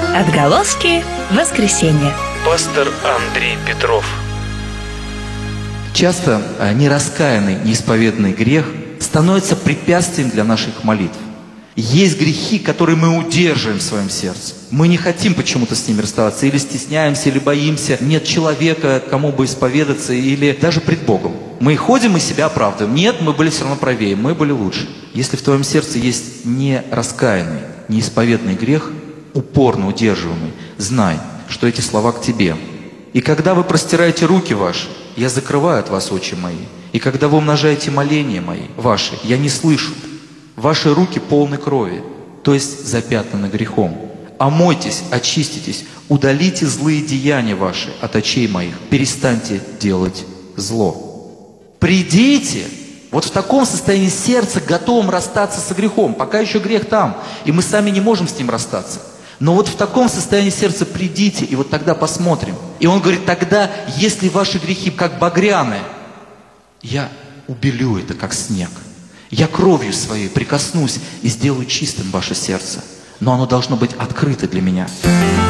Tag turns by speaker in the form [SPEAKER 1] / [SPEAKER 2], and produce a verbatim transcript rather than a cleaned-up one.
[SPEAKER 1] Отголоски воскресенья.
[SPEAKER 2] Пастор Андрей Петров.
[SPEAKER 3] Часто нераскаянный, неисповеданный грех становится препятствием для наших молитв. Есть грехи, которые мы удерживаем в своем сердце. Мы не хотим почему-то с ними расставаться, или стесняемся, или боимся. Нет человека, кому бы исповедаться, или даже пред Богом. Мы ходим и себя оправдываем. Нет, мы были все равно правее, мы были лучше. Если в твоем сердце есть нераскаянный, неисповеданный грех, упорно удерживаемый, знай, что эти слова к тебе. И когда вы простираете руки ваши, я закрываю от вас очи мои. И когда вы умножаете моления мои, ваши, я не слышу. Ваши руки полны крови, то есть запятнаны грехом. Омойтесь, очиститесь, удалите злые деяния ваши от очей моих, перестаньте делать зло. Придите, вот в таком состоянии сердца, готовым расстаться со грехом, пока еще грех там, и мы сами не можем с ним расстаться. Но вот в таком состоянии сердца придите, и вот тогда посмотрим. И он говорит, тогда, если ваши грехи как багряные, я убелю это, как снег. Я кровью своей прикоснусь и сделаю чистым ваше сердце. Но оно должно быть открыто для меня.